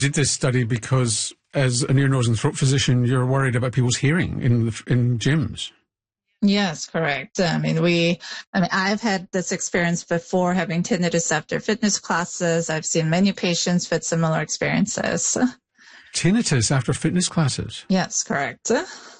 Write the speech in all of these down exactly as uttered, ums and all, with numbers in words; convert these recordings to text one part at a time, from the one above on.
did this study because, as an ear, nose and throat physician, you're worried about people's hearing in the, in gyms. Yes, correct. I mean, we, I mean, I've had this experience before, having tinnitus after fitness classes. I've seen many patients with similar experiences. Tinnitus after fitness classes? Yes, correct.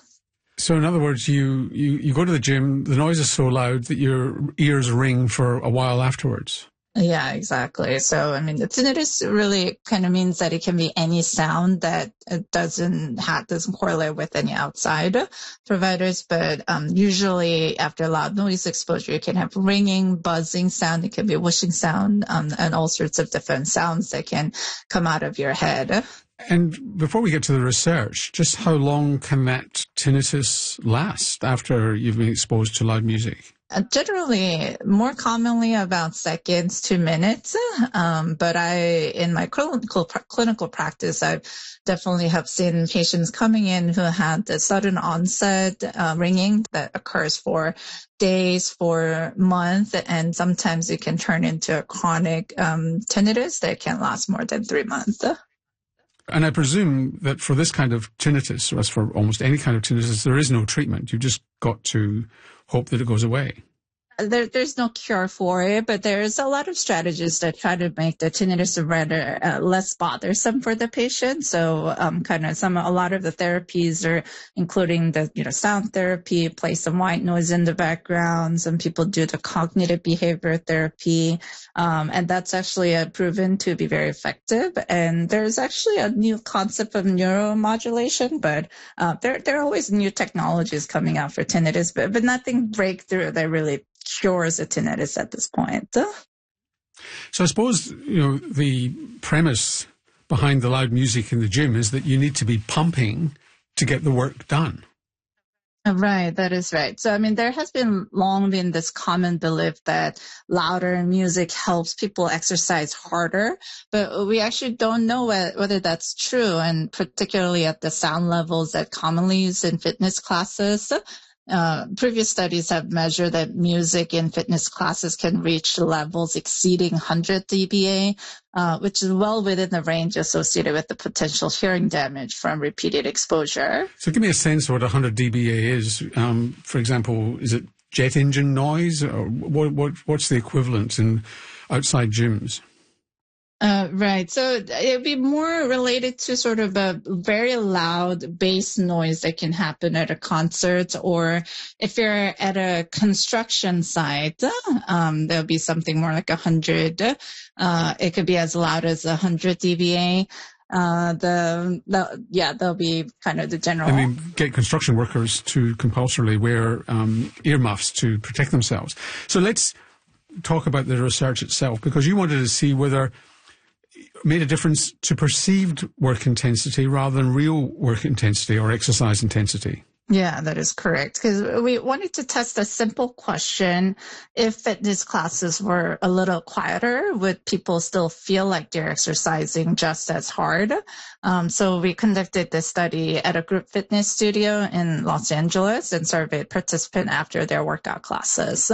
So in other words, you, you, you go to the gym, the noise is so loud that your ears ring for a while afterwards. Yeah, exactly. So, I mean, the tinnitus really kind of means that it can be any sound that it doesn't have, doesn't correlate with any outside providers. But um, usually after loud noise exposure, you can have ringing, buzzing sound. It can be whooshing sound, um, and all sorts of different sounds that can come out of your head. And before we get to the research, just how long can that tinnitus last after you've been exposed to loud music? Uh, generally, more commonly about seconds to minutes. Um, but I, in my clinical clinical practice, I definitely have seen patients coming in who had the sudden onset uh, ringing that occurs for days, for months, and sometimes it can turn into a chronic um, tinnitus that can last more than three months. And I presume that for this kind of tinnitus, or as for almost any kind of tinnitus, there is no treatment. You've just got to hope that it goes away. There, there's no cure for it, but there's a lot of strategies that try to make the tinnitus rather uh, less bothersome for the patient. So, um, kind of some, a lot of the therapies are including the, you know, sound therapy, play some white noise in the background. Some people do the cognitive behavior therapy. Um, and that's actually uh, proven to be very effective. And there's actually a new concept of neuromodulation, but, uh, there, there are always new technologies coming out for tinnitus, but, but nothing breakthrough that really cures a tinnitus at this point. So I suppose, you know, the premise behind the loud music in the gym is that you need to be pumping to get the work done. Right, that is right. So, I mean, there has been long been this common belief that louder music helps people exercise harder, but we actually don't know whether that's true, and particularly at the sound levels that commonly used in fitness classes. Uh, previous studies have measured that music in fitness classes can reach levels exceeding one hundred D B A, uh, which is well within the range associated with the potential hearing damage from repeated exposure. So give me a sense of what one hundred D B A is. Um, for example, is it jet engine noise? Or what, what, what's the equivalent in outside gyms? Uh, right. So it would be more related to sort of a very loud bass noise that can happen at a concert, or if you're at a construction site, um, there'll be something more like a hundred. Uh, it could be as loud as a hundred D B A. Uh, the, the, yeah, there'll be kind of the general. I mean, get construction workers to compulsorily wear, um, earmuffs to protect themselves. So let's talk about the research itself, because you wanted to see whether made a difference to perceived work intensity rather than real work intensity or exercise intensity. Yeah, that is correct. Because we wanted to test a simple question. If fitness classes were a little quieter, would people still feel like they're exercising just as hard? Um, so we conducted this study at a group fitness studio in Los Angeles and surveyed participants after their workout classes.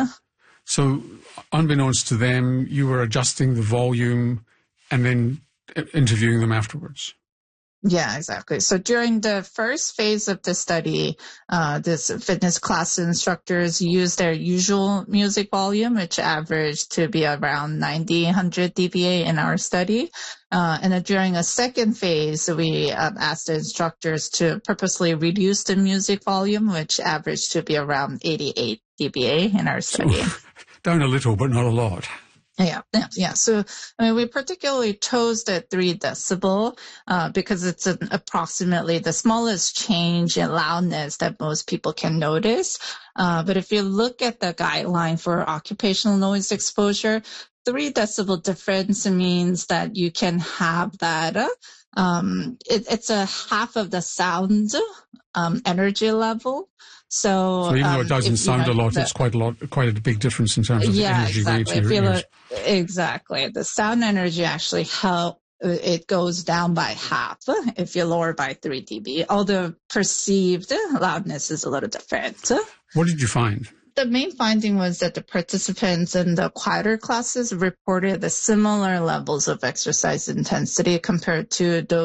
So unbeknownst to them, you were adjusting the volume and then interviewing them afterwards. Yeah, exactly. So during the first phase of the study, uh, this fitness class instructors used their usual music volume, which averaged to be around ninety, one hundred D B A in our study. Uh, and then during a second phase, we um, asked the instructors to purposely reduce the music volume, which averaged to be around eighty-eight D B A in our study. So, down a little, but not a lot. Yeah, yeah, yeah. So, I mean, we particularly chose the three decibel, uh, because it's an approximately the smallest change in loudness that most people can notice. Uh, but if you look at the guideline for occupational noise exposure, three decibel difference means that you can have that, uh, um, it, it's a half of the sound, um, energy level. So, so even though um, it doesn't if, sound you know, a lot, the, it's quite a lot, quite a big difference in terms of yeah, the energy exactly. way to If your you ears. look, exactly. The sound energy actually help. It goes down by half if you lower by three D B. Although perceived loudness is a little different. What did you find? The main finding was that the participants in the quieter classes reported the similar levels of exercise intensity compared to those